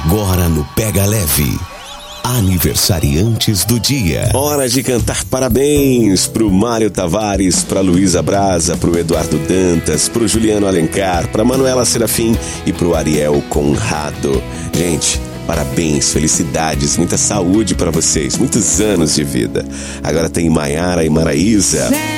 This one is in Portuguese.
Agora no Pega Leve, aniversariantes do dia. Hora de cantar parabéns pro Mário Tavares, pra Luísa Braza, pro Eduardo Dantas, pro Juliano Alencar, pra Manuela Serafim e pro Ariel Conrado. Gente, parabéns, felicidades, muita saúde pra vocês, muitos anos de vida. Agora tem Maiara e Maraísa.